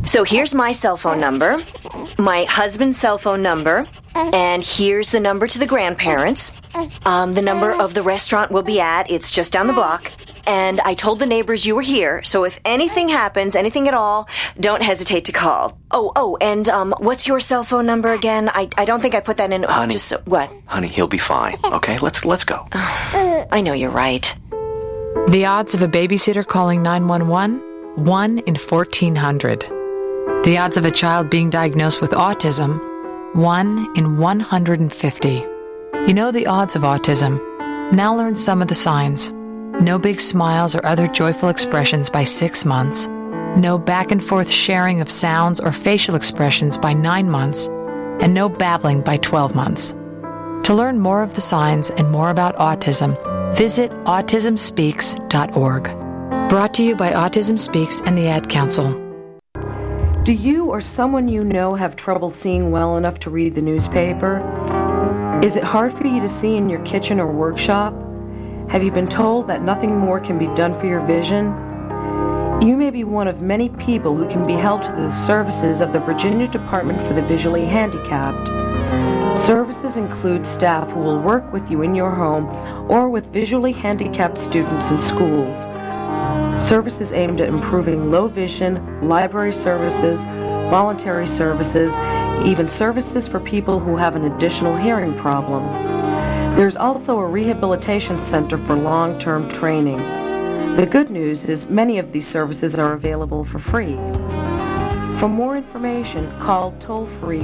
So here's my cell phone number, my husband's cell phone number, and here's the number to the grandparents. The number of the restaurant we'll be at, it's just down the block. And I told the neighbors you were here, so if anything happens, anything at all, don't hesitate to call. And what's your cell phone number again? I don't think I put that in. Honey. What? Honey, he'll be fine, okay? Let's go. I know you're right. The odds of a babysitter calling 911? 1 in 1,400. The odds of a child being diagnosed with autism? 1 in 150. You know the odds of autism. Now learn some of the signs. No big smiles or other joyful expressions by 6 months. No back and forth sharing of sounds or facial expressions by 9 months. And no babbling by 12 months. To learn more of the signs and more about autism, visit autismspeaks.org. Brought to you by Autism Speaks and the Ad Council. Do you or someone you know have trouble seeing well enough to read the newspaper? Is it hard for you to see in your kitchen or workshop? Have you been told that nothing more can be done for your vision? You may be one of many people who can be helped through the services of the Virginia Department for the Visually Handicapped. Services include staff who will work with you in your home or with visually handicapped students in schools. Services aimed at improving low vision, library services, voluntary services, even services for people who have an additional hearing problem. There's also a rehabilitation center for long-term training. The good news is many of these services are available for free. For more information, call toll-free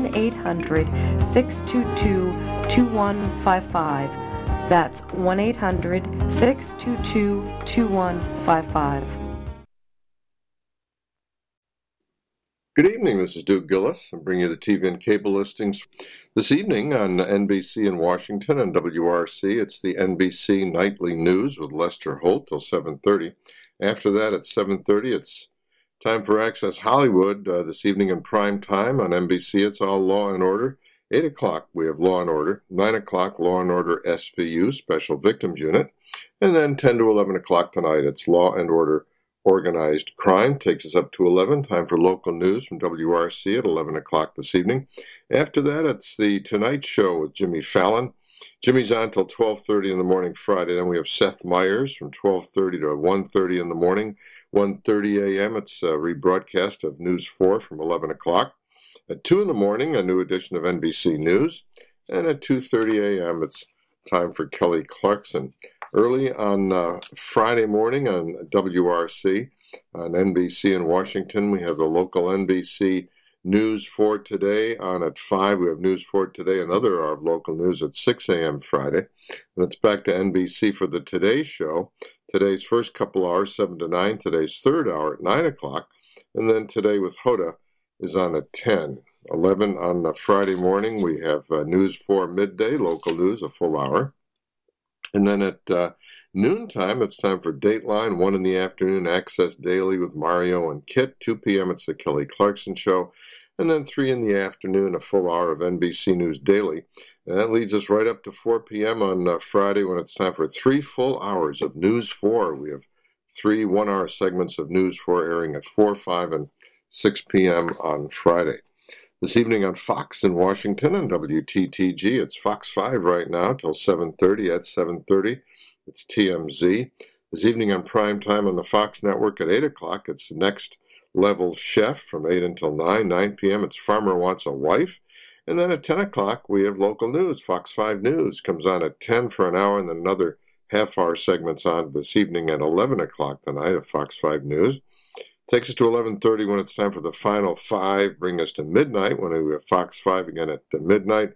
1-800-622-2155. That's 1-800-622-2155. Good evening, this is Duke Gillis. I'm bringing you the TV and cable listings this evening on NBC in Washington and WRC. It's the NBC Nightly News with Lester Holt till 7:30. After that, at 7:30, it's time for Access Hollywood. This evening in prime time on NBC, it's all Law and Order. 8 o'clock, we have Law and Order. 9 o'clock, Law and Order SVU, Special Victims Unit. And then 10 to 11 o'clock tonight, it's Law and Order Organized Crime. Takes us up to 11. Time for local news from WRC at 11 o'clock this evening. After that, it's the Tonight Show with Jimmy Fallon. Jimmy's on till 12:30 in the morning Friday. Then we have Seth Meyers from 12:30 to 1:30 in the morning. 1:30 a.m., it's a rebroadcast of News 4 from 11 o'clock. At 2 in the morning, a new edition of NBC News. And at 2:30 a.m., it's time for Kelly Clarkson. Early on Friday morning on WRC, on NBC in Washington, we have the local NBC News for Today on at 5. We have News for Today, another hour of local news at 6 a.m. Friday. And it's back to NBC for the Today Show. Today's first couple hours, 7 to 9. Today's third hour at 9 o'clock. And then Today with Hoda is on at 10. 11 on Friday morning, we have News 4 midday, local news, a full hour. And then at noontime, it's time for Dateline. 1 in the afternoon, Access Daily with Mario and Kit. 2 p.m., it's the Kelly Clarkson Show. And then 3 in the afternoon, a full hour of NBC News Daily. And that leads us right up to 4 p.m. on Friday when it's time for 3 full hours of News 4. We have 3 one-hour segments of News 4 airing at 4, 5, and 6 p.m. on Friday. This evening on Fox in Washington and WTTG, it's Fox 5 right now till 7:30. At 7:30, it's TMZ. This evening on prime time on the Fox network at 8 o'clock, it's Next Level Chef from 8 until 9. 9 p.m., it's Farmer Wants a Wife. And then at 10 o'clock, we have local news. Fox 5 News comes on at 10 for an hour, and then another half-hour segments on this evening at 11 o'clock tonight of Fox 5 News. Takes us to 11:30 when it's time for the final 5. Bring us to midnight when we have Fox 5 again at midnight.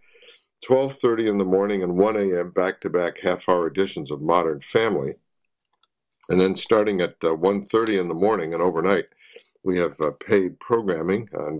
12:30 in the morning and 1 a.m. back-to-back half-hour editions of Modern Family. And then starting at 1:30 in the morning and overnight, we have paid programming on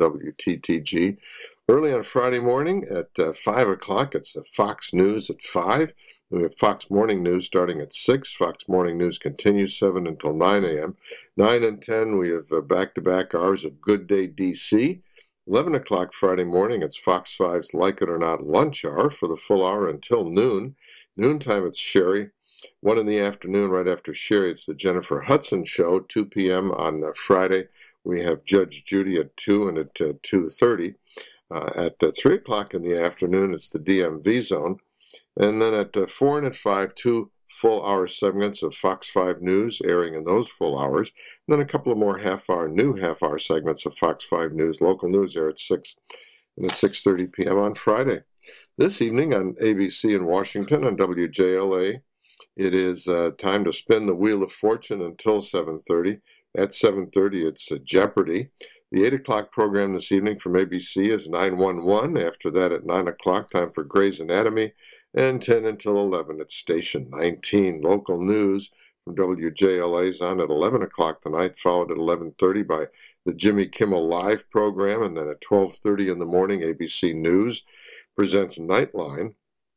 WTTG. Early on Friday morning at 5 o'clock, it's the Fox News at 5. We have Fox Morning News starting at 6. Fox Morning News continues 7 until 9 a.m. 9 and 10, we have back-to-back hours of Good Day DC. 11 o'clock Friday morning, it's Fox 5's Like It or Not lunch hour for the full hour until noon. Noontime, it's Sherry. 1 in the afternoon, right after Sherry, it's the Jennifer Hudson Show, 2 p.m. on Friday. we have Judge Judy at 2 and at 2:30. At 3 o'clock in the afternoon, it's the DMV Zone. And then at 4 and at 5, 2 full-hour segments of Fox 5 News airing in those full hours. And then a couple of more new half-hour segments of Fox 5 News. Local news air at 6 and at 6:30 p.m. on Friday. This evening on ABC in Washington on WJLA, it is time to spin the Wheel of Fortune until 7:30. At 7:30, it's Jeopardy! The 8 o'clock program this evening from ABC is 911. After that, at 9 o'clock, time for Grey's Anatomy. And 10 until 11, it's Station 19. Local news from WJLA is on at 11 o'clock tonight, followed at 11:30 by the Jimmy Kimmel Live program. And then at 12:30 in the morning, ABC News presents Nightline.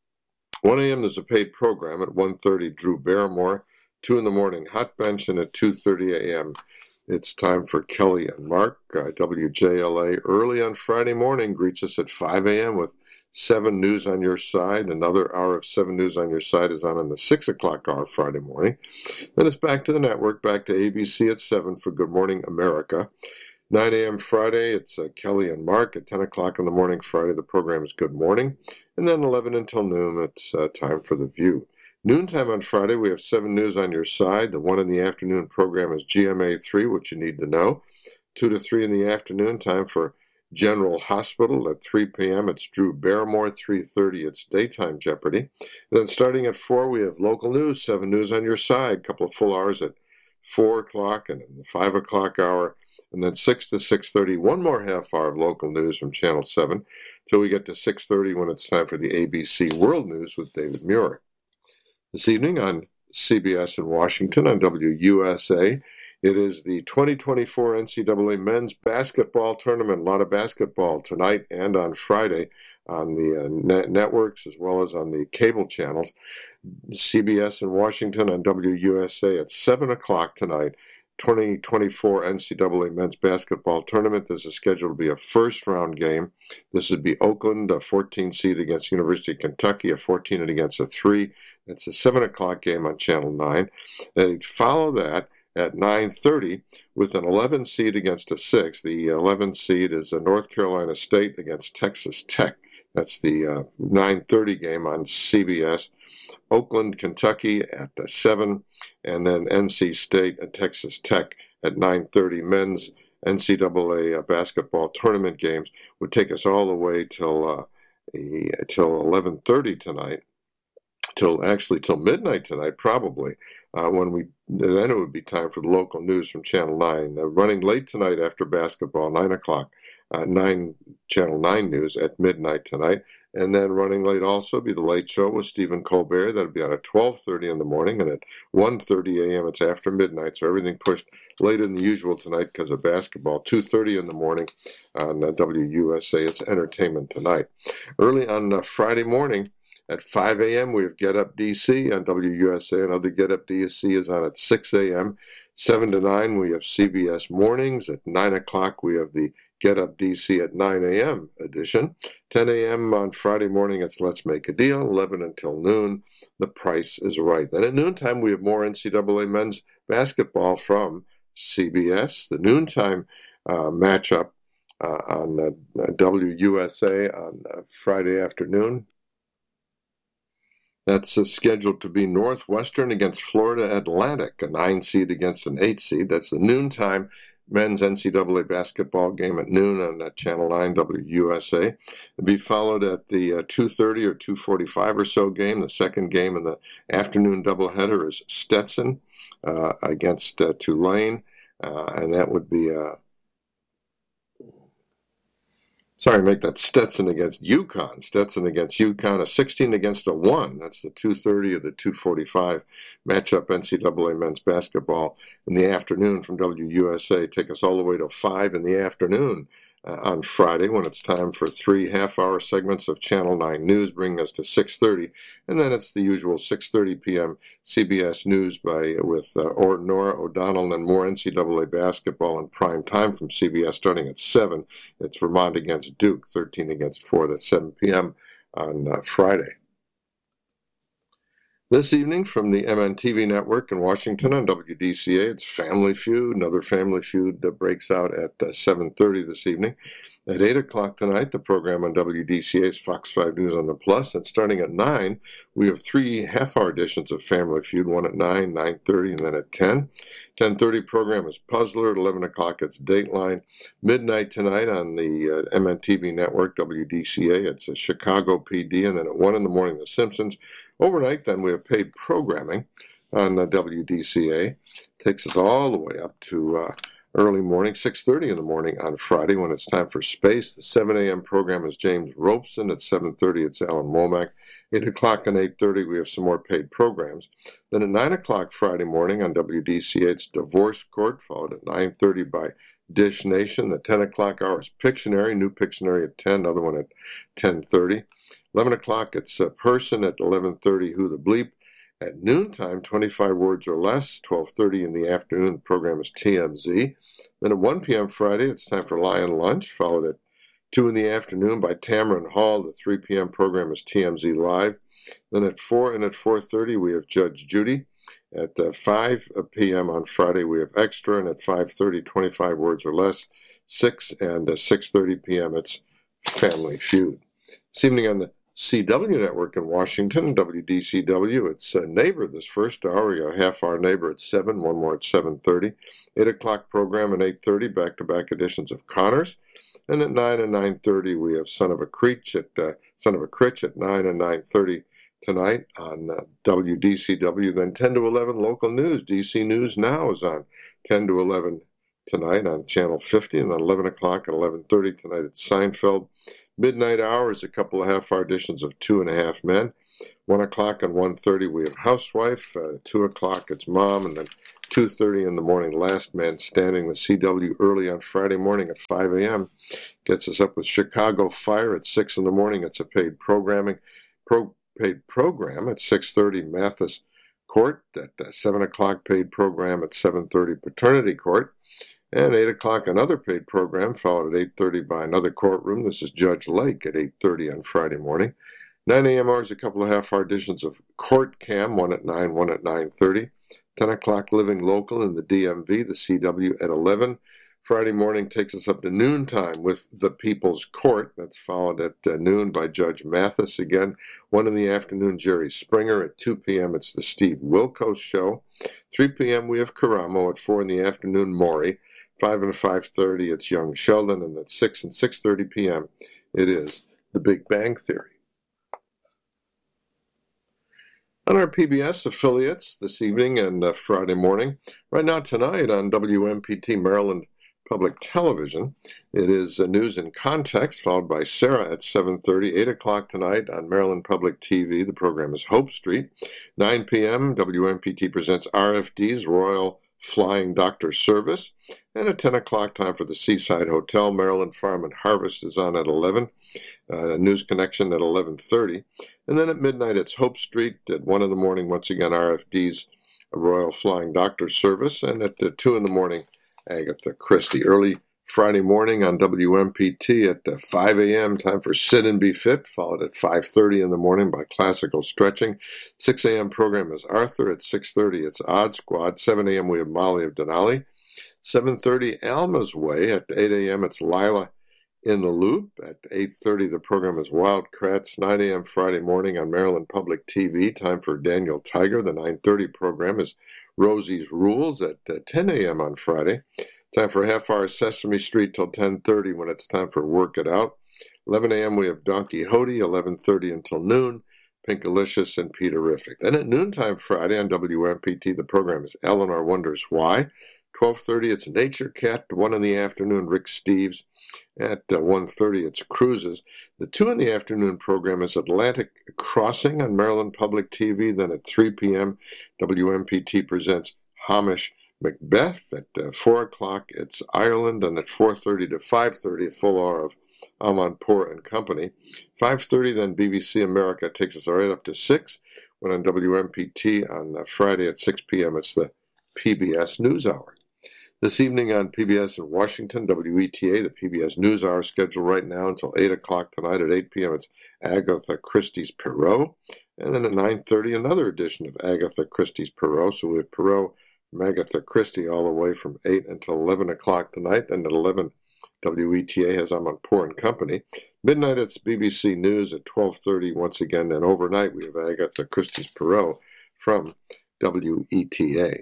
1 a.m. there's a paid program. At 1:30, Drew Barrymore. 2 in the morning, Hot Bench. And at 2:30 a.m., it's time for Kelly and Mark. WJLA early on Friday morning greets us at 5 a.m. with 7 News on Your Side. Another hour of 7 News on Your Side is on the 6 o'clock hour Friday morning. Then it's back to the network, back to ABC at 7 for Good Morning America. 9 a.m. Friday, it's Kelly and Mark. At 10 o'clock in the morning Friday, the program is Good Morning. And then 11 until noon, it's time for The View. Noontime on Friday, we have 7 News on Your Side. The 1 in the afternoon program is GMA 3, What You Need to Know. 2 to 3 in the afternoon, time for General Hospital. At 3 p.m., it's Drew Barrymore. 3:30, it's Daytime Jeopardy. And then starting at 4, we have local news, 7 News on Your Side. A couple of full hours at 4 o'clock and in the 5 o'clock hour. And then 6 to 6:30, one more half hour of local news from Channel 7 till we get to 6:30 when it's time for the ABC World News with David Muir. This evening on CBS in Washington on WUSA, it is the 2024 NCAA Men's Basketball Tournament. A lot of basketball tonight and on Friday on the networks as well as on the cable channels. CBS in Washington on WUSA at 7 o'clock tonight. 2024 NCAA Men's Basketball Tournament. This is scheduled to be a first-round game. This would be Oakland, a 14 seed against University of Kentucky, a 14 against a 3. It's a 7 o'clock game on Channel 9. They'd follow that at 9:30 with an 11 seed against a 6. The 11 seed is North Carolina State against Texas Tech. That's the 9:30 game on CBS. Oakland, Kentucky at 7, and then NC State and Texas Tech at 9:30. Men's NCAA basketball tournament games would take us all the way till 11:30 tonight, till midnight tonight probably. Then it would be time for the local news from Channel 9. Running late tonight after basketball, 9 o'clock, Channel 9 News at midnight tonight. And then running late also be the Late Show with Stephen Colbert. That'll be on at 12:30 in the morning. And at 1:30 a.m., it's after midnight. So everything pushed later than the usual tonight because of basketball. 2:30 in the morning on WUSA. It's Entertainment Tonight. Early on Friday morning at 5 a.m., we have Get Up DC on WUSA. Another Get Up DC is on at 6 a.m. 7 to 9, we have CBS Mornings. At 9 o'clock, we have the Get Up DC at 9 a.m. edition. 10 a.m. on Friday morning, it's Let's Make a Deal. 11 until noon, The Price is Right. Then at noontime, we have more NCAA men's basketball from CBS. The noontime matchup on WUSA on Friday afternoon. That's scheduled to be Northwestern against Florida Atlantic, a 9 seed against an 8 seed. That's the noontime men's NCAA basketball game at noon on Channel 9 WUSA. It'll be followed at the 2:30 or 2:45 or so game. The second game in the afternoon doubleheader is Stetson against Tulane, and that would be make that Stetson against UConn. Stetson against UConn, a 16 against a 1. That's the 2:30 or the 2:45 matchup NCAA men's basketball in the afternoon from WUSA. Take us all the way to 5 in the afternoon on Friday when it's time for 3 half-hour segments of Channel 9 News, bringing us to 6:30. And then it's the usual 6:30 p.m. CBS News with Nora O'Donnell and more NCAA basketball in prime time from CBS starting at 7. It's Vermont against Duke, 13 against 4. That's 7 p.m. on Friday. This evening from the MNTV network in Washington on WDCA, it's Family Feud. Another Family Feud that breaks out at 7:30 this evening. At 8 o'clock tonight, the program on WDCA is Fox 5 News on the Plus. And starting at 9, we have 3 half-hour editions of Family Feud, one at 9, 9:30, and then at 10. 10:30 program is Puzzler. At 11 o'clock, it's Dateline. Midnight tonight on the MNTV network, WDCA, it's Chicago PD. And then at 1 in the morning, The Simpsons. Overnight, then, we have paid programming on WDCA. Takes us all the way up to early morning, 6:30 in the morning on Friday when it's time for Space. The 7 a.m. program is James Robeson. At 7:30, it's Alan Womack. 8 o'clock and 8:30, we have some more paid programs. Then at 9 o'clock Friday morning on WDCA, it's Divorce Court, followed at 9:30 by Dish Nation. The 10 o'clock hour is Pictionary, new Pictionary at 10, another one at 10:30. 11 o'clock, it's a Person. At 11:30, Who the Bleep. At noontime, 25 words or less. 12:30 in the afternoon, the program is TMZ. Then at 1 p.m. Friday, it's time for Lion Lunch, followed at 2 in the afternoon by Tamron Hall. The 3 p.m. program is TMZ Live. Then at 4 and at 4:30, we have Judge Judy. At 5 p.m. on Friday, we have Extra, and at 5:30, 25 words or less. 6 and 6:30 p.m., it's Family Feud. This evening on the CW network in Washington, WDCW, it's Neighbor this first hour. We got a half-hour Neighbor at 7, one more at 7:30. 8 o'clock program and 8:30, back-to-back editions of Connors. And at 9 and 9:30, we have Son of a Critch at 9 and 9:30 tonight on WDCW. Then 10 to 11 local news. DC News Now is on 10 to 11 tonight on Channel 50. And at 11 o'clock and 11:30 tonight, it's Seinfeld. Midnight hour is a couple of half-hour editions of 2.5 Men. 1 o'clock and 1:30, we have Housewife. 2 o'clock, it's Mom. And then 2:30 in the morning, Last Man Standing. The CW early on Friday morning at 5 a.m. gets us up with Chicago Fire. At 6 in the morning, it's a paid program. At 6:30, Mathis Court. At 7 o'clock, paid program. At 7:30, Paternity Court. And 8 o'clock, another paid program, followed at 8:30 by another courtroom. This is Judge Lake at 8:30 on Friday morning. 9 a.m. hours, a couple of half-hour editions of Court Cam, one at 9, one at 9:30. 10 o'clock, Living Local in the DMV, the CW at 11. Friday morning takes us up to noontime with The People's Court. That's followed at noon by Judge Mathis again. 1 in the afternoon, Jerry Springer. At 2 p.m., it's the Steve Wilkos Show. 3 p.m., we have Karamo. At 4 in the afternoon, Maury. 5 and 5:30, it's Young Sheldon. And at 6 and 6:30 p.m., it is The Big Bang Theory. On our PBS affiliates this evening and Friday morning, right now tonight on WMPT Maryland Public Television, it is News in Context, followed by Sarah at 7:30. 8 o'clock tonight on Maryland Public TV, the program is Hope Street. 9 p.m., WMPT presents RFD's Royal Flying Doctor Service. And at 10 o'clock, time for the Seaside Hotel. Maryland Farm and Harvest is on at 11. News Connection at 11:30. And then at midnight, it's Hope Street. At 1 in the morning, once again, RFD's Royal Flying Doctor Service. And at 2 in the morning, Agatha Christie. Early Friday morning on WMPT at 5 a.m., time for Sit and Be Fit, followed at 5:30 in the morning by Classical Stretching. 6 a.m. program is Arthur. At 6:30, it's Odd Squad. 7 a.m., we have Molly of Denali. 7:30, Alma's Way. At 8 a.m., it's Lila in the Loop. At 8:30, the program is Wildcrats. 9 a.m. Friday morning on Maryland Public TV, time for Daniel Tiger. The 9:30 program is Rosie's Rules. At 10 a.m. on Friday, time for a half-hour Sesame Street till 10:30 when it's time for Work It Out. 11 a.m. we have Don Quixote. 11:30 until noon, Pinkalicious and Peterific. Then at noontime Friday on WMPT, the program is Eleanor Wonders Why. 12:30, it's Nature Cat. 1 in the afternoon, Rick Steves. At 1:30, it's Cruises. The 2 in the afternoon program is Atlantic Crossing on Maryland Public TV. Then at 3 p.m., WMPT presents Hamish Macbeth. At 4 o'clock, it's Ireland. And at 4:30 to 5:30, a full hour of Amanpour and Company. 5:30, then BBC America takes us right up to 6. When on WMPT on Friday at 6 p.m., it's the PBS NewsHour. This evening on PBS in Washington, WETA, the PBS NewsHour scheduled right now until 8 o'clock tonight. At 8 p.m., it's Agatha Christie's Poirot. And then at 9:30, another edition of Agatha Christie's Poirot. So we have Poirot from Agatha Christie all the way from 8 until 11 o'clock tonight. And at 11, WETA has Amanpour and Company. Midnight, it's BBC News at 12:30 once again. And overnight, we have Agatha Christie's Poirot from WETA.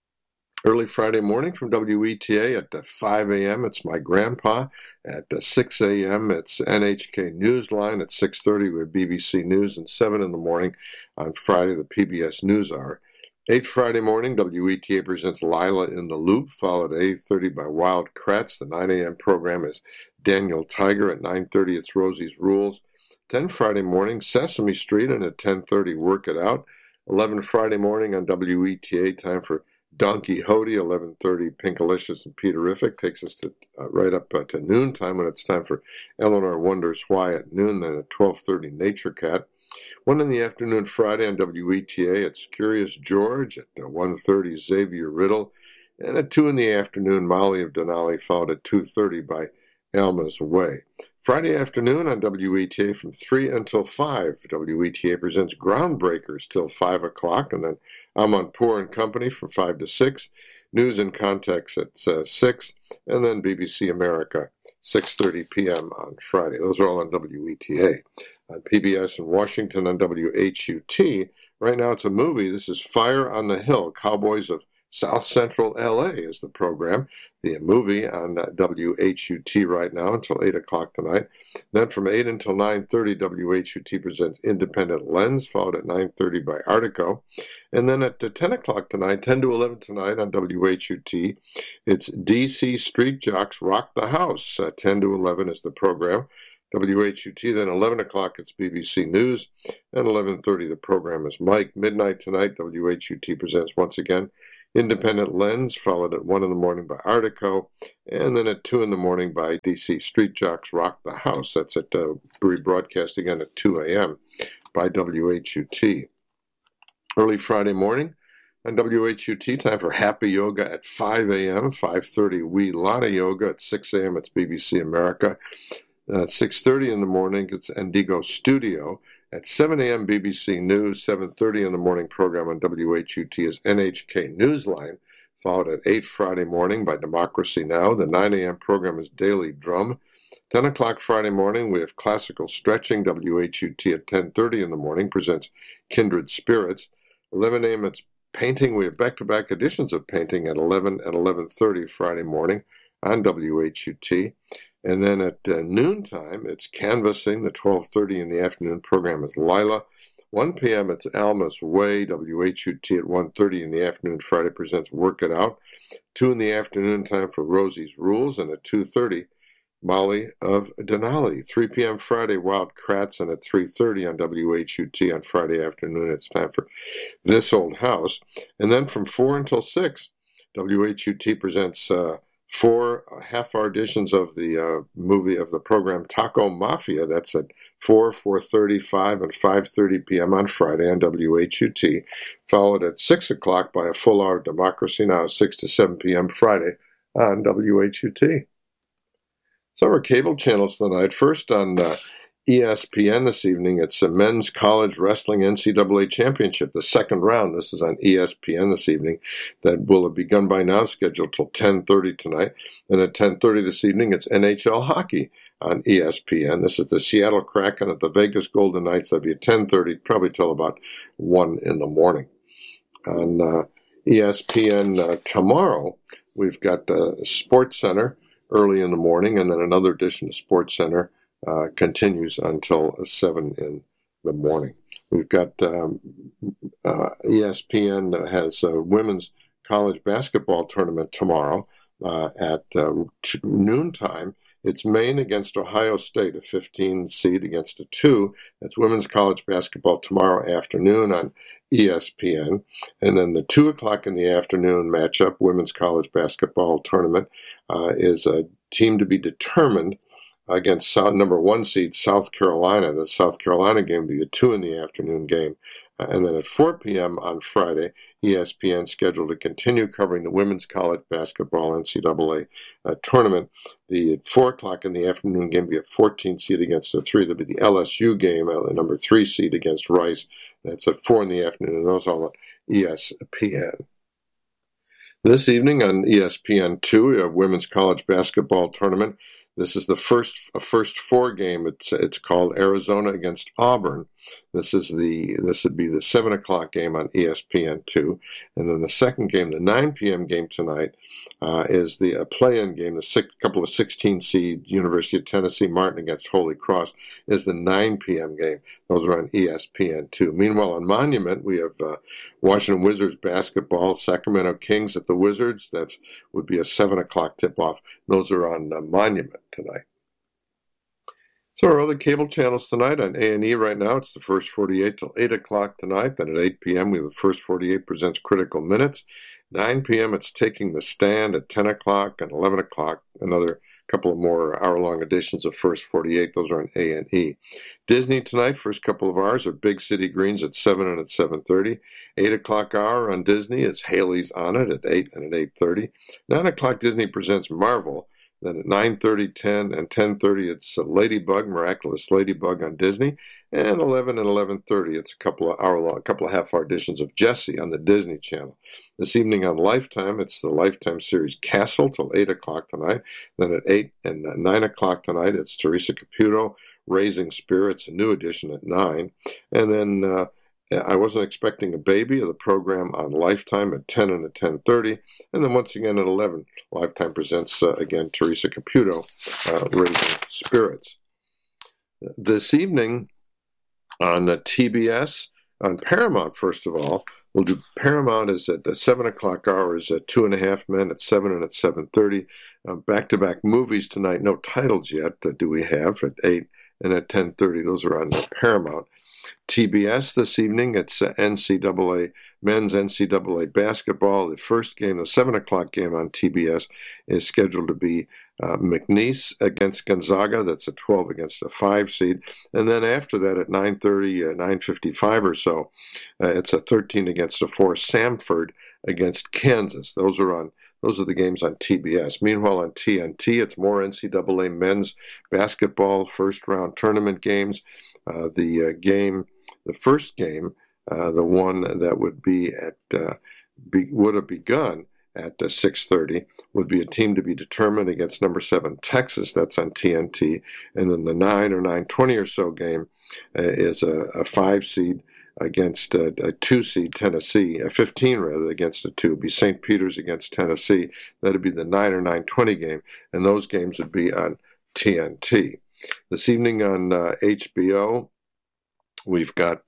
Early Friday morning from WETA at 5 a.m., it's My Grandpa. At 6 a.m., it's NHK Newsline. At 6:30, we have BBC News. And 7 in the morning on Friday, the PBS NewsHour. 8 Friday morning, WETA presents Lila in the Loop, followed at 8:30 by Wild Kratts. The 9 a.m. program is Daniel Tiger. At 9:30, it's Rosie's Rules. 10 Friday morning, Sesame Street, and at 10:30, Work It Out. 11 Friday morning on WETA, time for Don Quixote. 11:30, Pinkalicious and Peterific takes us to right up to noontime when it's time for Eleanor Wonders Why at noon. Then at 12:30, Nature Cat. 1 in the afternoon Friday on WETA, it's Curious George. At 1:30, Xavier Riddle. And at 2 in the afternoon, Molly of Denali, followed at 2:30 by Alma's Way. Friday afternoon on WETA from 3 until 5. WETA presents Groundbreakers till 5 o'clock, and then Amanpour and Company from 5 to 6. News and Context at 6, and then BBC America, 6:30 p.m. on Friday. Those are all on WETA. On PBS in Washington on WHUT, right now it's a movie. This is Fire on the Hill, Cowboys of South Central LA is the program. The movie on WHUT right now until 8 o'clock tonight. Then from 8 until 9:30, WHUT presents Independent Lens, followed at 9:30 by Artico. And then at 10 o'clock tonight, 10 to 11 tonight on WHUT, it's DC Street Jocks Rock the House. 10 to 11 is the program. WHUT, then 11 o'clock, it's BBC News. And 11:30, the program is Mike. Midnight tonight, WHUT presents once again Independent Lens, followed at 1 in the morning by Artico, and then at 2 in the morning by DC Street Jocks Rock the House. That's at rebroadcast again at 2 a.m. by WHUT. Early Friday morning on WHUT, time for Happy Yoga at 5 a.m., 5:30 We Lana Yoga. At 6 a.m., it's BBC America. 6:30 in the morning, it's Indigo Studio. At 7 a.m., BBC News. 7:30 in the morning program on WHUT is NHK Newsline, followed at 8 Friday morning by Democracy Now! The 9 a.m. program is Daily Drum. 10 o'clock Friday morning, we have Classical Stretching. WHUT at 10:30 in the morning presents Kindred Spirits. 11 a.m., it's Painting. We have back-to-back editions of Painting at 11 and 11:30 Friday morning on WHUT. And then at noontime, it's Canvassing. The 12:30 in the afternoon program is Lila. 1 p.m., it's Alma's Way. WHUT at 1:30 in the afternoon Friday presents Work It Out. 2 in the afternoon, time for Rosie's Rules. And at 2:30, Molly of Denali. 3 p.m. Friday, Wild Kratts. And at 3:30 on WHUT on Friday afternoon, it's time for This Old House. And then from 4 until 6, WHUT presents 4 half-hour editions of the movie of the program Taco Mafia. That's at 4, 4:30, 5, and 5:30 p.m. on Friday on WHUT, followed at 6 o'clock by a full hour of Democracy Now! 6 to 7 p.m. Friday on WHUT. Some of our cable channels tonight. First on ESPN this evening, it's a men's college wrestling NCAA championship, the second round. This is on ESPN this evening. That will have begun by now, scheduled till 10:30 tonight. And at 10:30 this evening, it's NHL hockey on ESPN. This is the Seattle Kraken at the Vegas Golden Knights. That'll be at 10:30, probably till about 1 in the morning. On ESPN tomorrow, we've got Sports Center early in the morning, and then another edition of Sports Center continues until 7 in the morning. We've got ESPN has a women's college basketball tournament tomorrow at noontime. It's Maine against Ohio State, a 15 seed against a 2. That's women's college basketball tomorrow afternoon on ESPN. And then the 2 o'clock in the afternoon matchup, women's college basketball tournament, is a team to be determined against number 1 seed South Carolina. The South Carolina game will be a 2 in the afternoon game. And then at 4 p.m. on Friday, ESPN scheduled to continue covering the women's college basketball NCAA tournament. The 4 o'clock in the afternoon game will be a 14 seed against a 3. There'll be the LSU game, the number 3 seed against Rice. That's at 4 in the afternoon, and those all on ESPN. This evening on ESPN2, a women's college basketball tournament. This is the first 4 game. It's called Arizona against Auburn. This would be the 7 o'clock game on ESPN2, and then the second game, the 9 p.m. game tonight, is the play-in game. The couple of 16 seed University of Tennessee Martin against Holy Cross is the 9 p.m. game. Those are on ESPN2. Meanwhile, on Monument, we have Washington Wizards basketball, Sacramento Kings at the Wizards. That would be a 7 o'clock tip-off. Those are on Monument tonight. So our other cable channels tonight on A&E right now, it's the First 48 till 8 o'clock tonight. Then at 8 p.m. we have the First 48 presents Critical Minutes. 9 p.m. it's Taking the Stand at 10 o'clock, and 11 o'clock another couple of more hour-long editions of First 48. Those are on A&E. Disney tonight, first couple of hours are Big City Greens at 7 and at 7:30. 8 o'clock hour on Disney is Haley's On It at 8 and at 8:30. 9 o'clock Disney presents Marvel. Then at 9:30, 10, and 10:30, it's Ladybug, Miraculous Ladybug on Disney. And 11 and 11:30, it's a couple of half-hour editions of Jessie on the Disney Channel. This evening on Lifetime, it's the Lifetime series Castle till 8 o'clock tonight. Then at 8 and 9 o'clock tonight, it's Teresa Caputo, Raising Spirits, a new edition at 9. And then I Wasn't Expecting a Baby, the program on Lifetime at 10 and at 10:30. And then once again at 11, Lifetime presents, again, Teresa Caputo, Raising Spirits. This evening on TBS, on Paramount, first of all, we'll do Paramount is at the 7 o'clock hour is at 2.5 Men at 7 and at 7:30. Back-to-back movies tonight, no titles yet, do we have, at 8 and at 10:30. Those are on Paramount. TBS this evening, it's NCAA, men's NCAA basketball. The first game, the 7 o'clock game on TBS, is scheduled to be McNeese against Gonzaga. That's a 12 against a 5 seed. And then after that at 9:30, 9:55 or so, it's a 13 against a 4, Samford against Kansas. Those are the games on TBS. Meanwhile, on TNT, it's more NCAA men's basketball first-round tournament games. The first game, the one that would be would have begun at 6:30, would be a team to be determined against number 7 Texas. That's on TNT, and then the 9 or 9:20 or so game is a 5 seed against a 2 seed Tennessee, a 15 rather against a 2. It'd be St. Peter's against Tennessee. That'd be the 9 or 9:20 game, and those games would be on TNT. This evening on HBO, we've got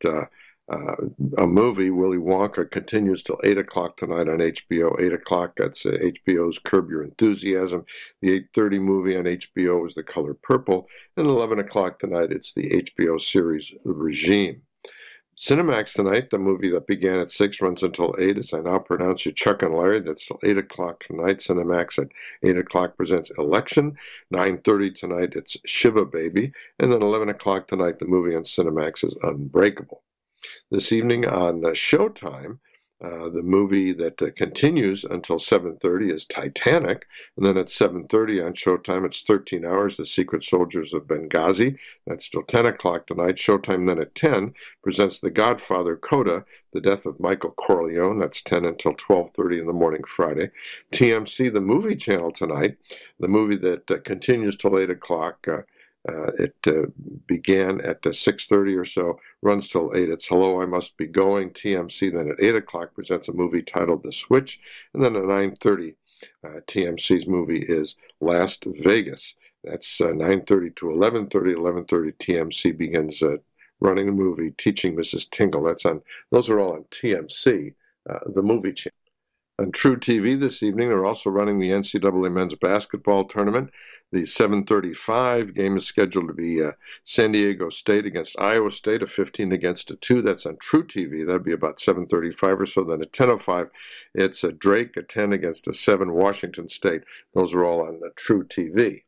a movie, Willy Wonka, continues till 8 o'clock tonight on HBO. 8 o'clock, that's HBO's Curb Your Enthusiasm. The 8:30 movie on HBO is The Color Purple. And 11 o'clock tonight, it's the HBO series Regime. Cinemax tonight, the movie that began at 6 runs until 8, as I now pronounce you, Chuck and Larry. That's till 8 o'clock tonight. Cinemax at 8 o'clock presents Election. 9:30 tonight, it's Shiva Baby. And then 11 o'clock tonight, the movie on Cinemax is Unbreakable. This evening on Showtime, the movie that continues until 7:30 is Titanic, and then at 7:30 on Showtime, it's 13 Hours, The Secret Soldiers of Benghazi. That's till 10 o'clock tonight. Showtime then at 10 presents The Godfather Coda, The Death of Michael Corleone. That's 10 until 12:30 in the morning Friday. TMC, the movie channel tonight, the movie that continues till 8 o'clock. It began at 6:30 or so, runs till 8. It's Hello, I Must Be Going. TMC then at 8 o'clock presents a movie titled The Switch. And then at 9:30, TMC's movie is Las Vegas. That's 9:30 to 11:30. 11:30 TMC begins running the movie Teaching Mrs. Tingle. Those are all on TMC, the movie channel. On True TV this evening, they're also running the NCAA men's basketball tournament. The 7:35 game is scheduled to be San Diego State against Iowa State, a 15 against a 2. That's on True TV. That'd be about 7:35 or so. Then at 10:05, it's Drake, a 10 against a 7, Washington State. Those are all on True TV.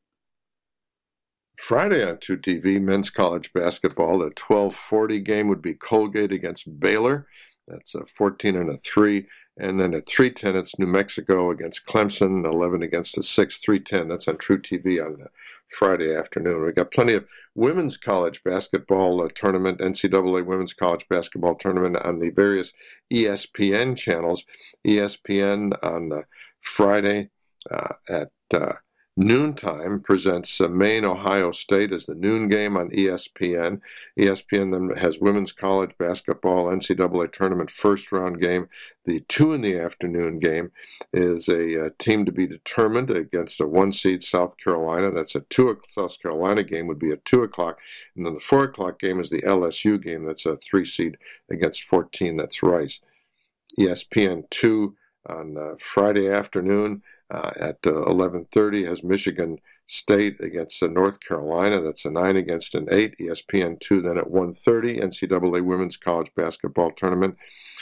Friday on True TV, men's college basketball, the 12:40 game would be Colgate against Baylor. That's 14-3. And then at 3:10, it's New Mexico against Clemson, 11 against the 6, 3:10. That's on True TV on Friday afternoon. We got plenty of women's college basketball tournament, NCAA women's college basketball tournament on the various ESPN channels. ESPN on Friday at noontime presents Maine, Ohio State as the noon game on ESPN. ESPN then has women's college basketball NCAA tournament first round game. The 2 in the afternoon game is a team to be determined against a 1 seed South Carolina. That's a South Carolina game would be at 2 o'clock. And then the 4 o'clock game is the LSU game. That's a 3 seed against 14. That's Rice. ESPN 2 on Friday afternoon. At 11:30 has Michigan State against North Carolina. That's a 9 against an 8. ESPN 2 then at 1:30. NCAA Women's College Basketball Tournament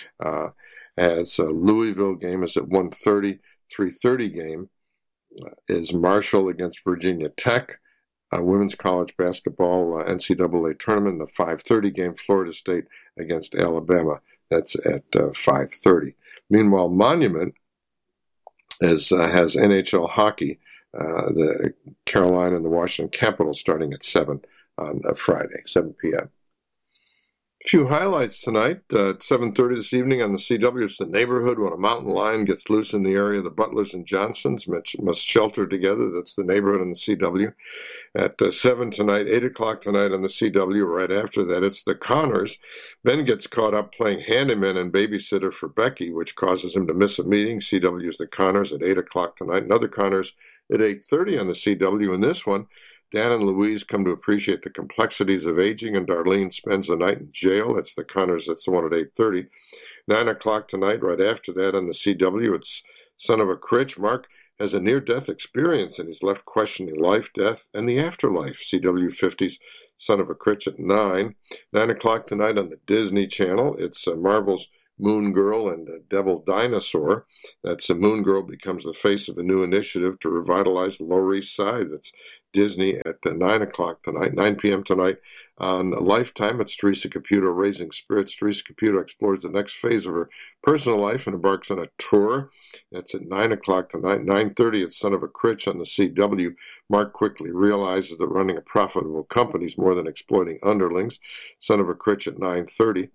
as Louisville game is at 1:30. 3:30 game is Marshall against Virginia Tech. Women's College Basketball NCAA Tournament. The 5:30 game Florida State against Alabama. That's at 5:30. Meanwhile, Monument has NHL hockey, the Carolina and the Washington Capitals starting at 7 on Friday, 7 p.m. A few highlights tonight. At 7:30 this evening on the CW, it's The Neighborhood. When a mountain lion gets loose in the area, the Butlers and Johnsons must shelter together. That's The Neighborhood on the CW. At 7 tonight, 8 o'clock tonight on the CW. Right after that, it's The Connors. Ben gets caught up playing handyman and babysitter for Becky, which causes him to miss a meeting. CW's The Connors at 8 o'clock tonight. Another Connors at 8:30 on the CW. In this one, Dan and Louise come to appreciate the complexities of aging, and Darlene spends the night in jail. That's The Connors. That's the one at 8:30. 9 o'clock tonight, right after that on the CW, it's Son of a Critch. Mark has a near-death experience, and he's left questioning life, death, and the afterlife. CW 50's Son of a Critch at 9. 9 o'clock tonight on the Disney Channel, it's Marvel's Moon Girl and Devil Dinosaur. That's Moon Girl becomes the face of a new initiative to revitalize the Lower East Side. That's Disney at 9 o'clock tonight. 9 p.m. tonight on Lifetime, it's Teresa Caputo, Raising Spirits. Teresa Caputo explores the next phase of her personal life and embarks on a tour. That's at 9 o'clock tonight. 9:30, it's Son of a Critch on the CW. Mark quickly realizes that running a profitable company is more than exploiting underlings. Son of a Critch at 9:30.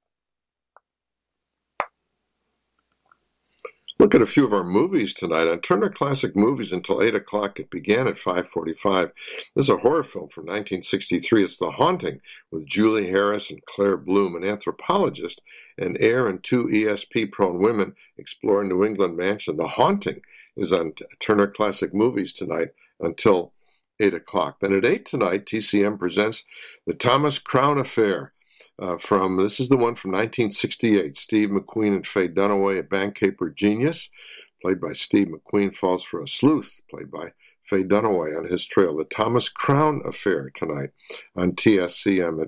Look at a few of our movies tonight. On Turner Classic Movies until 8 o'clock. It began at 5:45. This is a horror film from 1963. It's The Haunting with Julie Harris and Claire Bloom, an anthropologist, an heir, and 2 ESP-prone women explore a New England mansion. The Haunting is on Turner Classic Movies tonight until 8 o'clock. Then at 8 tonight, TCM presents The Thomas Crown Affair. This is the one from 1968. Steve McQueen and Faye Dunaway, a bank caper genius, played by Steve McQueen, falls for a sleuth, played by Faye Dunaway, on his trail. The Thomas Crown Affair tonight on TCM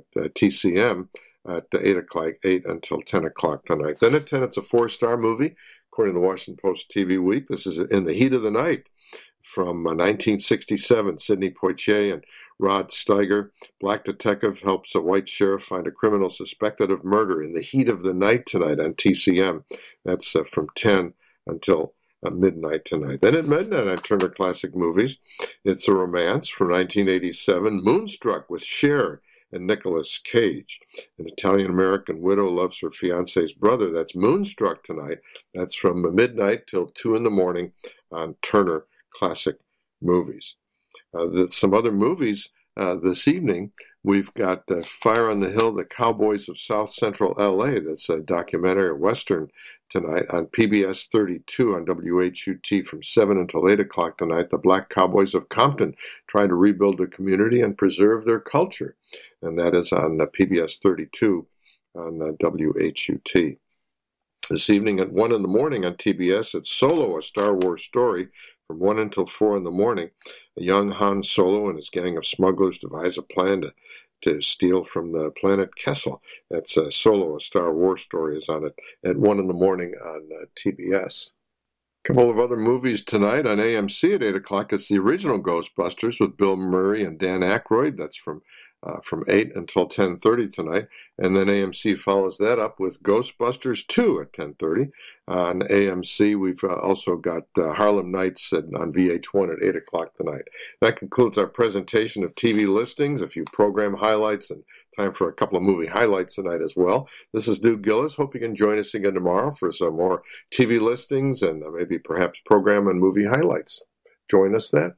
at 8 o'clock, 8 until 10 o'clock tonight. Then at 10, it's a 4-star movie, according to the Washington Post TV Week. This is In the Heat of the Night from 1967. Sidney Poitier and Rod Steiger. Black detective helps a white sheriff find a criminal suspected of murder. In the Heat of the Night tonight on TCM. That's from 10 until midnight tonight. Then at midnight on Turner Classic Movies, it's a romance from 1987, Moonstruck with Cher and Nicolas Cage. An Italian-American widow loves her fiancé's brother. That's Moonstruck tonight. That's from midnight till 2 in the morning on Turner Classic Movies. Some other movies this evening. We've got Fire on the Hill, The Cowboys of South Central L.A. That's a documentary, a Western, tonight on PBS 32 on WHUT from 7 until 8 o'clock tonight. The Black Cowboys of Compton try to rebuild a community and preserve their culture. And that is on PBS 32 on WHUT. This evening at 1 in the morning on TBS, it's Solo, a Star Wars story. From 1 until 4 in the morning, a young Han Solo and his gang of smugglers devise a plan to steal from the planet Kessel. That's Solo, a Star Wars story, is on it at 1 in the morning on TBS. A couple of other movies tonight on AMC at 8 o'clock. It's the original Ghostbusters with Bill Murray and Dan Aykroyd. That's from from 8 until 10:30 tonight. And then AMC follows that up with Ghostbusters 2 at 10:30. On AMC, we've also got Harlem Nights on VH1 at 8 o'clock tonight. That concludes our presentation of TV listings, a few program highlights, and time for a couple of movie highlights tonight as well. This is Duke Gillis. Hope you can join us again tomorrow for some more TV listings and maybe perhaps program and movie highlights. Join us then.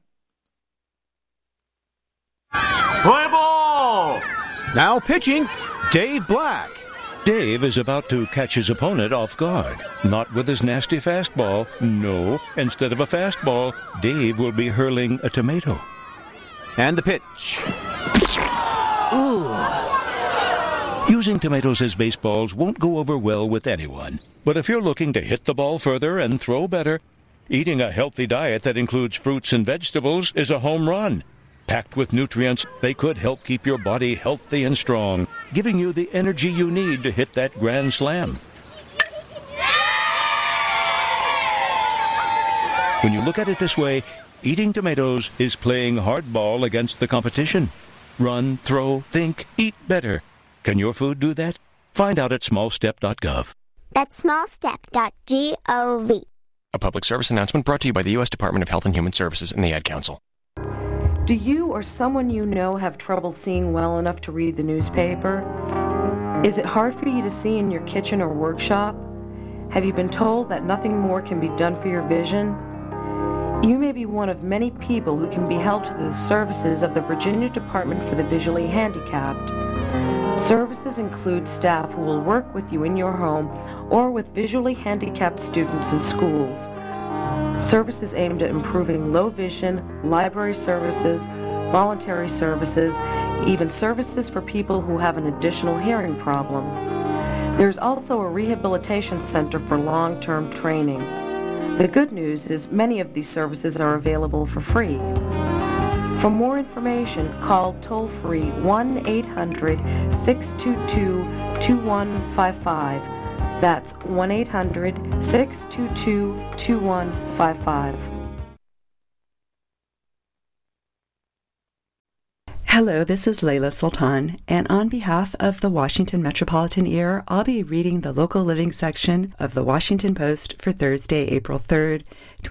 Play ball! Now pitching, Dave Black. Dave is about to catch his opponent off guard. Not with his nasty fastball. No, instead of a fastball, Dave will be hurling a tomato. And the pitch. Ooh. Using tomatoes as baseballs won't go over well with anyone. But if you're looking to hit the ball further and throw better, eating a healthy diet that includes fruits and vegetables is a home run. Packed with nutrients, they could help keep your body healthy and strong, giving you the energy you need to hit that grand slam. When you look at it this way, eating tomatoes is playing hardball against the competition. Run, throw, think, eat better. Can your food do that? Find out at smallstep.gov. That's smallstep.gov. A public service announcement brought to you by the U.S. Department of Health and Human Services and the Ad Council. Do you or someone you know have trouble seeing well enough to read the newspaper? Is it hard for you to see in your kitchen or workshop? Have you been told that nothing more can be done for your vision? You may be one of many people who can be helped through the services of the Virginia Department for the Visually Handicapped. Services include staff who will work with you in your home or with visually handicapped students in schools. Services aimed at improving low vision, library services, voluntary services, even services for people who have an additional hearing problem. There's also a rehabilitation center for long-term training. The good news is many of these services are available for free. For more information, call toll-free 1-800-622-2155. That's 1-800-622-2155. Hello, this is Layla Sultan, and on behalf of the Washington Metropolitan Ear, I'll be reading the local living section of the Washington Post for Thursday, April 3rd,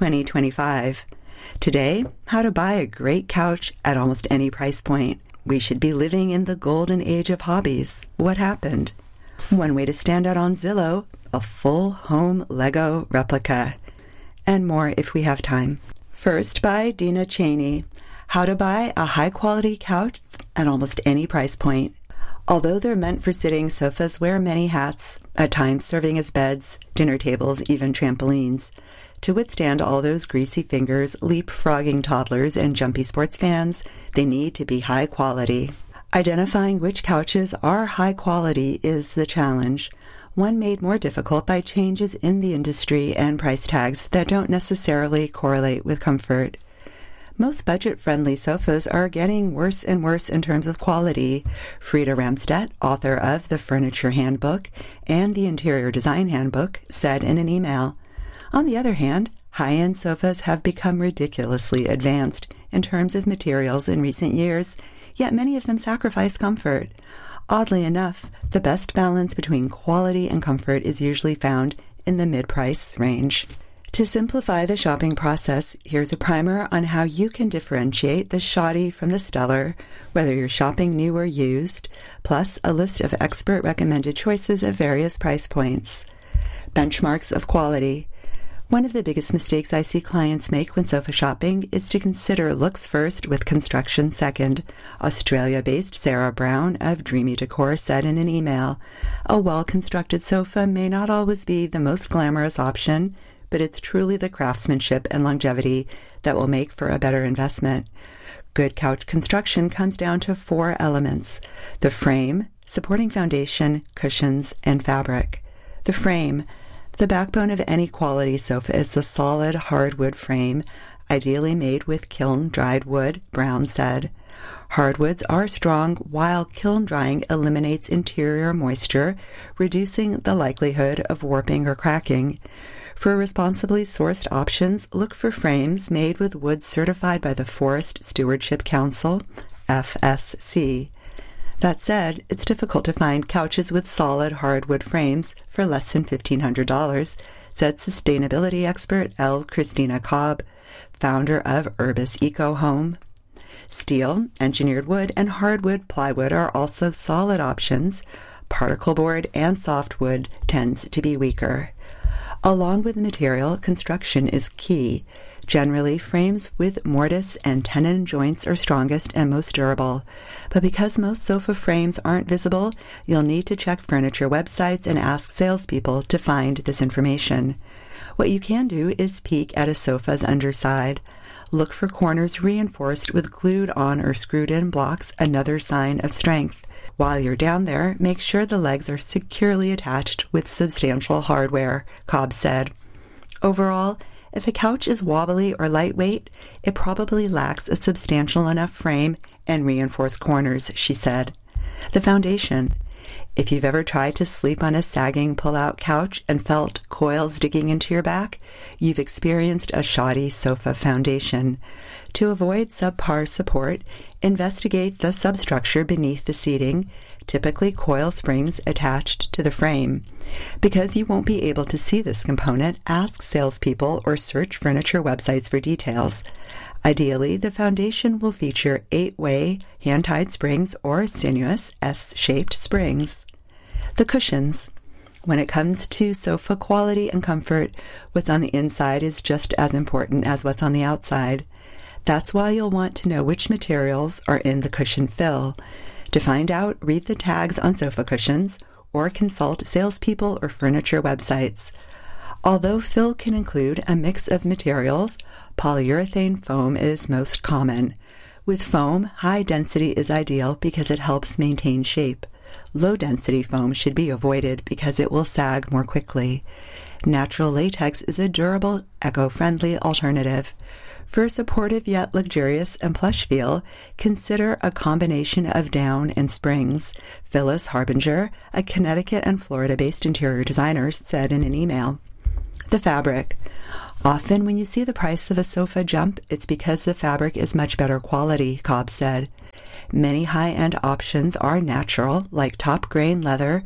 2025. Today, how to buy a great couch at almost any price point. We should be living in the golden age of hobbies. What happened? One way to stand out on Zillow, a full home Lego replica. And more if we have time. First by Dina Cheney. How to buy a high-quality couch at almost any price point. Although they're meant for sitting, sofas wear many hats, at times serving as beds, dinner tables, even trampolines. To withstand all those greasy fingers, leapfrogging toddlers, and jumpy sports fans, they need to be high quality. Identifying which couches are high quality is the challenge, one made more difficult by changes in the industry and price tags that don't necessarily correlate with comfort. Most budget-friendly sofas are getting worse and worse in terms of quality. Frida Ramstedt, author of The Furniture Handbook and The Interior Design Handbook, said in an email. On the other hand, high-end sofas have become ridiculously advanced in terms of materials in recent years, yet many of them sacrifice comfort. Oddly enough, the best balance between quality and comfort is usually found in the mid-price range. To simplify the shopping process, here's a primer on how you can differentiate the shoddy from the stellar, whether you're shopping new or used, plus a list of expert-recommended choices of various price points. Benchmarks of quality. One of the biggest mistakes I see clients make when sofa shopping is to consider looks first with construction second. Australia-based Sarah Brown of Dreamy Decor said in an email, "A well-constructed sofa may not always be the most glamorous option, but it's truly the craftsmanship and longevity that will make for a better investment." Good couch construction comes down to 4 elements: the frame, supporting foundation, cushions, and fabric. The frame. The backbone of any quality sofa is the solid hardwood frame, ideally made with kiln-dried wood, Brown said. Hardwoods are strong, while kiln drying eliminates interior moisture, reducing the likelihood of warping or cracking. For responsibly sourced options, look for frames made with wood certified by the Forest Stewardship Council, FSC. That said, it's difficult to find couches with solid hardwood frames for less than $1,500, said sustainability expert L. Christina Cobb, founder of Urbis Eco Home. Steel, engineered wood, and hardwood plywood are also solid options. Particle board and softwood tends to be weaker. Along with the material, construction is key. Generally, frames with mortise and tenon joints are strongest and most durable. But because most sofa frames aren't visible, you'll need to check furniture websites and ask salespeople to find this information. What you can do is peek at a sofa's underside. Look for corners reinforced with glued-on or screwed-in blocks, another sign of strength. While you're down there, make sure the legs are securely attached with substantial hardware, Cobb said. Overall, if a couch is wobbly or lightweight, it probably lacks a substantial enough frame and reinforced corners, she said. The foundation. If you've ever tried to sleep on a sagging pull-out couch and felt coils digging into your back, you've experienced a shoddy sofa foundation. To avoid subpar support, investigate the substructure beneath the seating, typically coil springs attached to the frame. Because you won't be able to see this component, ask salespeople or search furniture websites for details. Ideally, the foundation will feature 8-way hand-tied springs or sinuous S-shaped springs. The cushions. When it comes to sofa quality and comfort, what's on the inside is just as important as what's on the outside. That's why you'll want to know which materials are in the cushion fill. To find out, read the tags on sofa cushions or consult salespeople or furniture websites. Although fill can include a mix of materials, polyurethane foam is most common. With foam, high density is ideal because it helps maintain shape. Low density foam should be avoided because it will sag more quickly. Natural latex is a durable, eco-friendly alternative. For a supportive yet luxurious and plush feel, consider a combination of down and springs, Phyllis Harbinger, a Connecticut and Florida-based interior designer, said in an email. The fabric. Often when you see the price of a sofa jump, it's because the fabric is much better quality, Cobb said. Many high-end options are natural, like top-grain leather,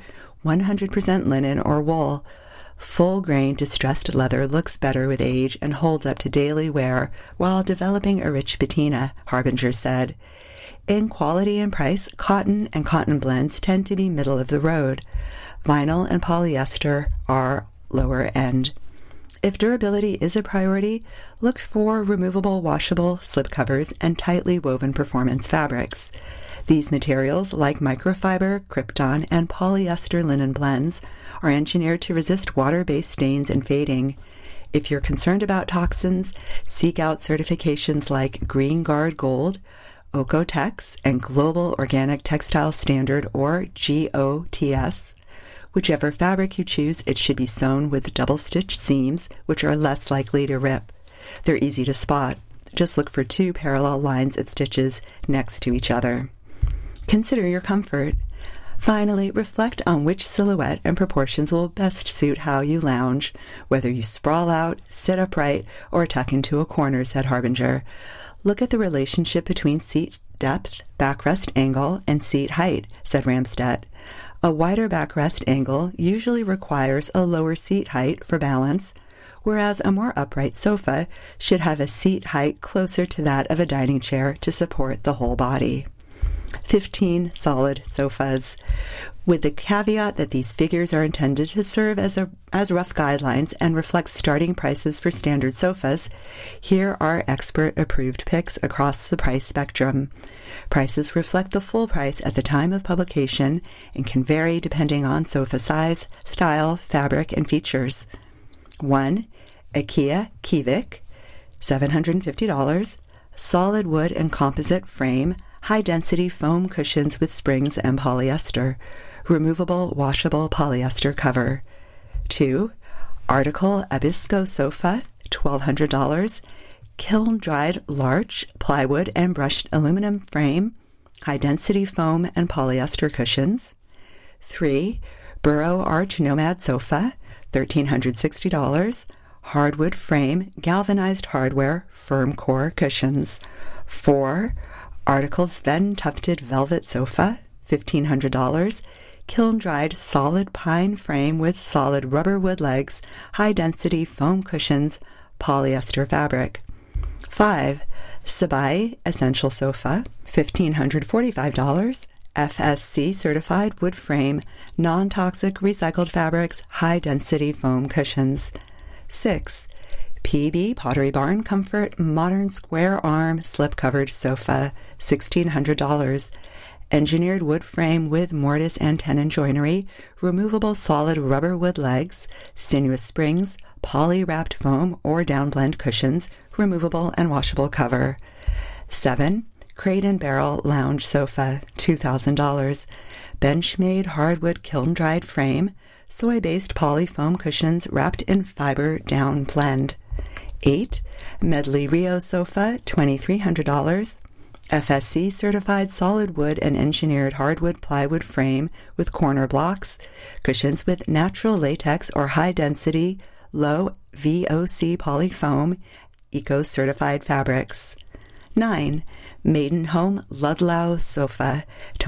100% linen, or wool. Full-grain distressed leather looks better with age and holds up to daily wear while developing a rich patina, Harbinger said. In quality and price, cotton and cotton blends tend to be middle of the road. Vinyl and polyester are lower end. If durability is a priority, look for removable washable slipcovers and tightly woven performance fabrics. These materials, like microfiber, krypton, and polyester linen blends, are engineered to resist water-based stains and fading. If you're concerned about toxins, seek out certifications like Green Guard Gold, Oeko-Tex, and Global Organic Textile Standard, or GOTS. Whichever fabric you choose, it should be sewn with double-stitch seams, which are less likely to rip. They're easy to spot. Just look for 2 parallel lines of stitches next to each other. Consider your comfort. Finally, reflect on which silhouette and proportions will best suit how you lounge, whether you sprawl out, sit upright, or tuck into a corner, said Harbinger. Look at the relationship between seat depth, backrest angle, and seat height, said Ramstedt. A wider backrest angle usually requires a lower seat height for balance, whereas a more upright sofa should have a seat height closer to that of a dining chair to support the whole body. 15 solid sofas. With the caveat that these figures are intended to serve as rough guidelines and reflect starting prices for standard sofas, here are expert-approved picks across the price spectrum. Prices reflect the full price at the time of publication and can vary depending on sofa size, style, fabric, and features. 1. IKEA Kivik, $750, solid wood and composite frame, high-density foam cushions with springs and polyester, removable washable polyester cover. 2. Article Abisco Sofa, $1,200, kiln-dried larch, plywood, and brushed aluminum frame, high-density foam and polyester cushions. 3. Burrow Arch Nomad Sofa, $1,360, hardwood frame, galvanized hardware, firm core cushions. 4. Article Sven Tufted Velvet Sofa, $1,500. Kiln-dried solid pine frame with solid rubber wood legs, high-density foam cushions, polyester fabric. 5. Sabai Essential Sofa, $1,545. FSC certified wood frame, non-toxic recycled fabrics, high-density foam cushions. 6. PB Pottery Barn Comfort Modern Square Arm Slip-Covered Sofa, $1,600. Engineered wood frame with mortise and tenon joinery, removable solid rubber wood legs, sinuous springs, poly-wrapped foam or downblend cushions, removable and washable cover. 7. Crate and Barrel Lounge Sofa, $2,000. Bench-made hardwood kiln-dried frame, soy-based poly foam cushions wrapped in fiber down blend. 8. Medley Rio Sofa, $2,300. FSC certified solid wood and engineered hardwood plywood frame with corner blocks, cushions with natural latex or high-density, low VOC poly foam, eco-certified fabrics. 9. Maiden Home Ludlow Sofa,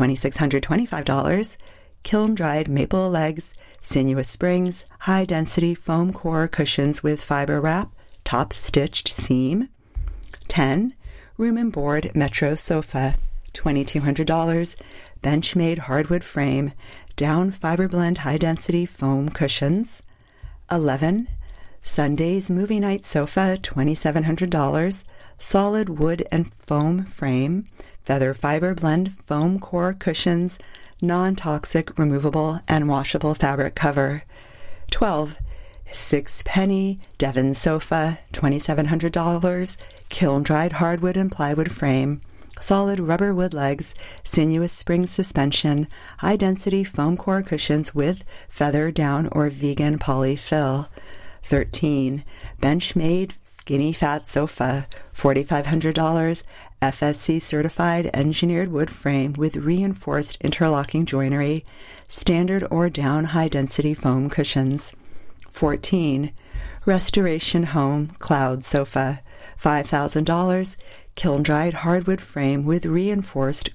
$2,625. Kiln-dried maple legs, sinuous springs, high-density foam core cushions with fiber wrap, top-stitched seam. 10. Room and Board Metro Sofa, $2,200. Bench-made hardwood frame, down fiber blend high-density foam cushions. 11. Sunday's Movie Night Sofa, $2,700. Solid wood and foam frame, feather fiber blend foam core cushions, non-toxic removable and washable fabric cover. 12. Sixpenny Devon Sofa, $2,700. Kiln-dried hardwood and plywood frame, solid rubber wood legs, sinuous spring suspension, high-density foam core cushions with feather down or vegan poly fill. 13. Bench-made Skinny Fat Sofa, $4,500. FSC certified engineered wood frame with reinforced interlocking joinery, standard or down high-density foam cushions. 14. Restoration Home Cloud Sofa, $5,000. Kiln-dried hardwood frame with reinforced